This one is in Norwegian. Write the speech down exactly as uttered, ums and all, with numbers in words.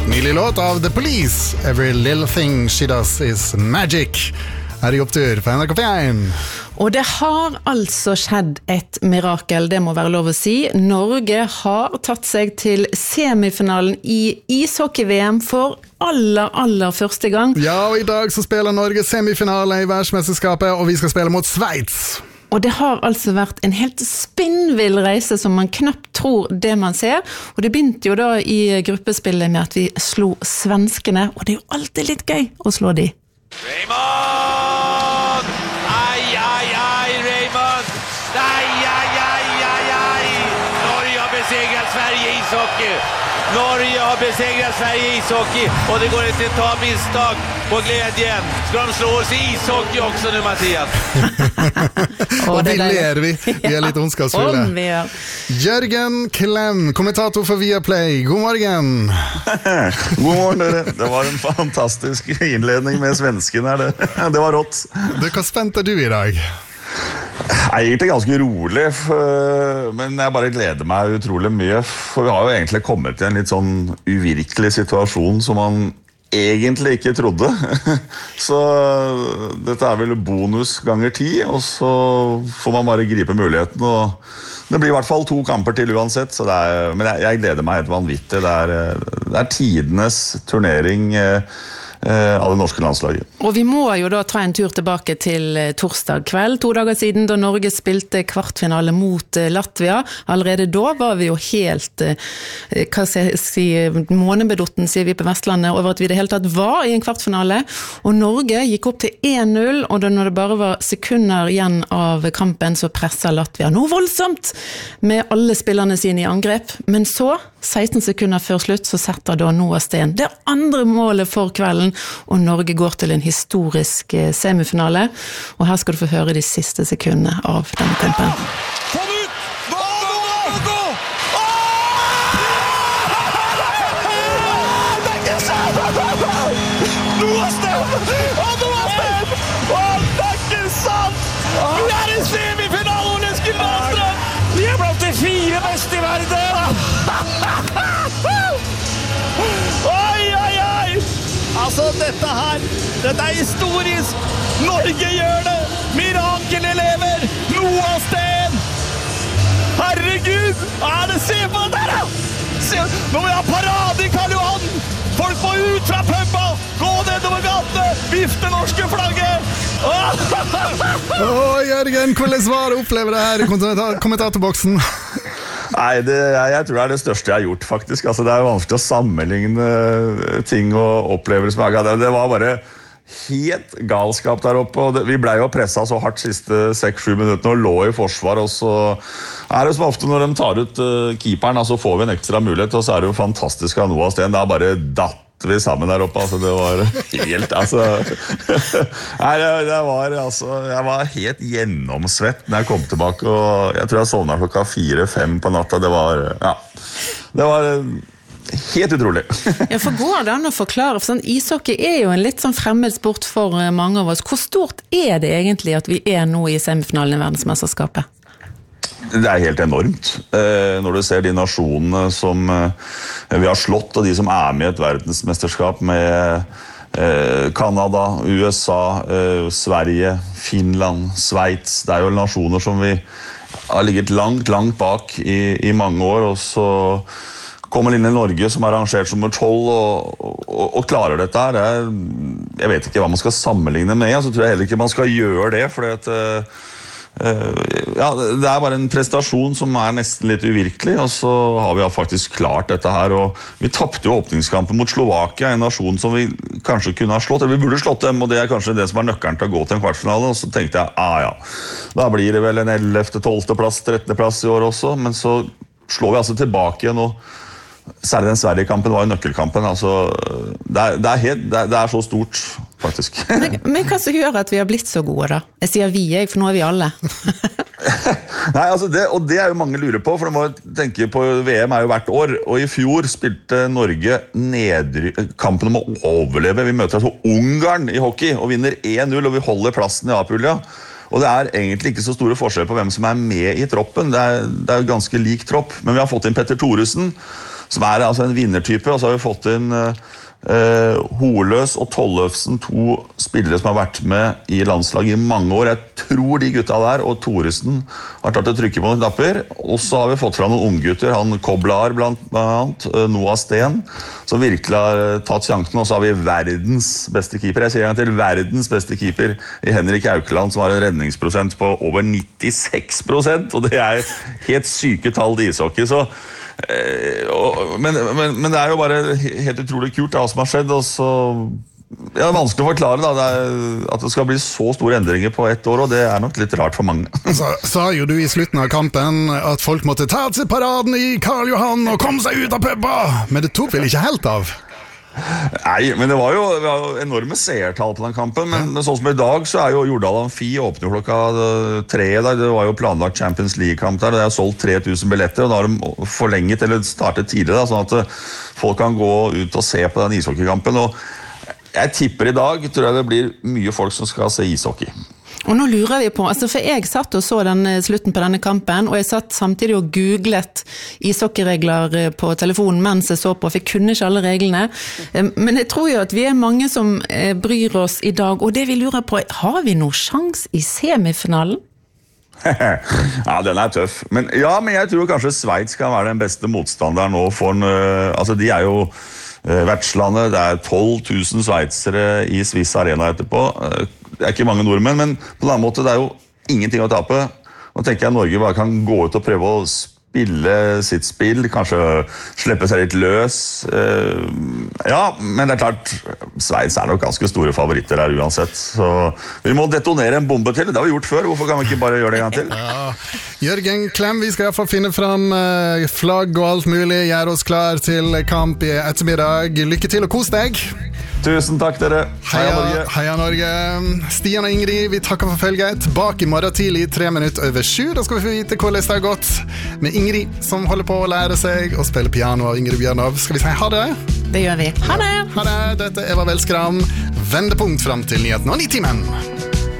Nylig låt av The Police, Every Little Thing She Does Is Magic. Her I opptur på N R K P én. Og det har altså skjedd et mirakel, det må være lov å si. Norge har tatt seg til semifinalen I ishockey-V M for aller, aller første gang. Ja, og I dag så spiller Norge semifinale I verdensmesterskapet, og vi skal spille mot Sveits. Og det har altså vært en helt spinnvill reise som man knapt tror det man ser. Og det begynte jo da I gruppespillet med at vi slo svenskene, og det er jo alltid litt gøy å slå de. Raymond! Ai, ai, ai, Raymond! Ai, ai, ai, ai, ai! Norge har besegrat Sverige I ishockey! Norge har besegrat Sverige I ishockey! Och det går inte att ta misstag på glädjen. Ska de slå oss I ishockey också nu, Mattias? Og vi ler vi. Vi er litt ondskapsfulle. Jørgen Klem, kommentator for Viaplay. God morgen. God morgen, dere. Det var en fantastisk innledning med svensken her. Det, det var rått. Du, hva spent er du I dag? Jeg er egentlig ganske rolig, for, men jeg bare gleder meg utrolig mye. For vi har jo egentlig kommet til en litt sånn uvirkelig situasjon som man egentlig ikke trodde. Så dette er vel bonus ganger ti, og så får man bare gripe muligheten. Og det blir I hvert fall to kamper til uansett, så det er, men jeg, jeg gleder meg helt vanvittig. Det er, det er tidenes turnering av det norske landslaget. Og vi må jo da ta en tur tilbake til torsdag kveld, to dager siden, da Norge spilte kvartfinale mot Latvia. Allerede da var vi jo helt, hva skal jeg si, månebedotten, sier vi på Vestlandet, over at vi det hele tatt var I en kvartfinale. Og Norge gikk opp til en null, og da når det bare var sekunder igjen av kampen, så presset Latvia noe voldsomt med alle spillerne sine I angrep. Men så, seksten sekunder før slutt, så setter da Noah Sten det andre målet for kvelden, og Norge går til en historisk semifinale, og her skal du få høre de siste sekundene av denne kampen. Kom ut! Gå, gå, gå! Det er ikke sant! Noah Sten! Noah Sten! Det er ikke sant! Vi er I semifinalen, Eskil Dahlstrøm! Vi er blant de fire beste I verden! Oi, oi, oi! Altså, dette her, dette er historisk. Norge gjør det. Mirakelet lever. Noah Sten. Herregud, er det se på det der da? Se, nå må vi ha parade I Karl Johan. Folk må ut fra pubba, gå nedover gatene, vifte norske flagget. Åh, oh, Jørgen, hvordan var det å oppleve det her I kommentatorboksen? Nei, det, jeg, jeg tror det er det største jeg har gjort, faktisk. Altså, det er vanskelig å sammenligne ting og opplevelser med Aga. Det var bare helt galskap der oppe, og det, vi ble jo presset så hardt siste seks sju minuttene og lå I forsvar, og så er det som ofte når de tar ut uh, keeperen, så får vi en ekstra mulighet, og så er det jo fantastisk av Noah Sten. Det er bare datt vi sammen der oppe, altså det var helt, altså nei, det, det var, altså jeg var helt gjennomsvett når jeg kom tilbake, og jeg tror jeg sovnet klokka fire fem på natta. Det var, ja, det var helt utrolig. Ja, for går det an å forklare, for sånn, ishockey er jo en litt sånn fremmed sport for mange av oss. Hvor stort er det egentlig at vi er nå I semifinalen I verdensmesterskapet? Det er helt enormt. Eh, når du ser de nasjonene som eh, vi har slått, og de som er med I et verdensmesterskap med eh, Kanada, U S A, eh, Sverige, Finland, Sveits. Det er jo nasjoner som vi har ligget langt, langt bak I, I mange år, og så kommer inn I Norge som er arrangert som nummer tolv og, og, og klarer dette her. Det er, jeg vet ikke hva man skal sammenligne med, så tror jeg heller ikke man skal gjøre det, fordi at Uh, ja, det er bare en prestasjon som er nesten litt uvirkelig, og så har vi faktisk klart dette her, og vi tappte jo åpningskampen mot Slovakia, en nasjon som vi kanskje kunne ha slått, eller vi burde slått dem, og det er kanskje det som er nøkkelen til å gå til en kvartfinale, og så tenkte jeg, ah ja, da blir det vel en ellevte, tolvte plass, trettende plass I år også, men så slår vi altså tilbake igjen, og særlig den Sverige-kampen var jo nøkkelkampen, altså, det er, det er, helt, det er, det er så stort, faktisk. Men, men hva som gjør at vi har blitt så gode da? Jeg sier vi, jeg, for nå er vi alle. Nei, altså det, og det er jo mange lurer på, for de må tenke på V M er jo hvert år, og I fjor spilte Norge nedry, kampen om å overleve. Vi møter altså Ungarn I hockey, og vinner en null, og vi holder plassen I A-pulja. Og det er egentlig ikke så store forskjeller på hvem som er med I troppen. Det er, det er jo ganske lik tropp, men vi har fått inn Petter Thoresen, som er altså en vinnertype, og så har vi fått inn Uh, Holøs og Tollefsen, to spillere som har vært med i landslaget i mange år. Jeg tror de gutta der og Thoresen har tatt å trykke på noen knapper. Og så har vi fått fra noen unggutter, han Koblar blant annet, uh, Noah Sten, som virkelig har uh, tatt sjansen. Og så har vi verdens beste keeper. Jeg sier en til verdens beste keeper i Henrik Aukeland, som har en redningsprosent på over nittiseks prosent, og det er helt syke tall i ishockey. Så Eh, og, men, men, men det er jo bare helt utrolig kult da, som har skjedd, og så ja, det er vanskelig å forklare da, det er, at det skal bli så store endringer på ett år, og det er nok litt rart for mange. Så sa jo du i slutten av kampen at folk måtte ta til paraden i Karl Johan og komme seg ut av pubba, men det tok vel ikke helt av? Nei, men det var jo, det var jo enorme seertall på den kampen, men, men sånn som i dag så er jo Jordal Amfi åpner klokka tre i dag. Det var jo planlagt Champions League-kamp der, og det er solgt tre tusen billetter, og da har de forlenget eller startet tidligere, da, sånn at folk kan gå ut og se på den ishockeykampen, og jeg tipper i dag, tror jeg det blir mye folk som skal se ishockey. Og nå lurer vi på, altså for jeg satt og så den slutten på denne kampen, og jeg satt samtidig og googlet ishockeyregler på telefonen mens jeg så på, for jeg kunne ikke alle reglene. Men jeg tror jo at vi er mange som bryr oss i dag, og det vi lurer på, har vi noen sjans i semifinalen? Ja, den er tøff. Men, ja, men jeg tror kanskje Schweiz kan være den beste motstanderen nå for en, altså de er jo vertslandet, det er tolv tusen sveitsere i Swiss Arena etterpå. Det er ikke mange nordmenn, men på en annen måte det er jo ingenting å tape. Nå tenker jeg Norge bare kan gå ut og prøve å spille sitt spill, kanskje slippe seg litt løs. Ja, men det er klart, Schweiz er nok ganske store favoritter her uansett. Så vi må detonere en bombe til, det har vi gjort før. Hvorfor kan vi ikke bare gjøre det en gang til? Ja. Jørgen Klem, vi skal i hvert fall finne fram flagg og alt mulig, gjøre oss klar til kamp i ettermiddag. Lykke til og kos deg! Tusen takk dere. Heia, heia Norge. Heia Norge. Stian og Ingrid, vi takker for følget. Tilbake i morgen tidlig, tre minutter over sju. Da skal vi få vite hvordan det har gått med Ingrid, som holder på å lære seg å spille piano av Ingrid Bjørnov. Skal vi si ha det? Det gjør vi. Ha det! Ha det. Dette er Eva Velskram. Vendepunkt frem til nyheten og ni timen.